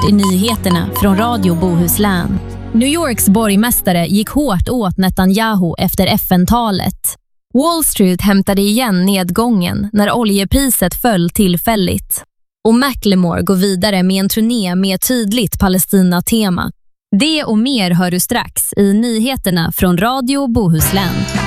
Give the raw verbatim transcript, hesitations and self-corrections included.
i nyheterna från Radio Bohuslän. New Yorks borgmästare gick hårt åt Netanyahu efter F N-talet. Wall Street hämtade igen nedgången när oljepriset föll tillfälligt. Och Macklemore går vidare med en turné med tydligt Palestina-tema. Det och mer hör du strax i nyheterna från Radio Bohuslän.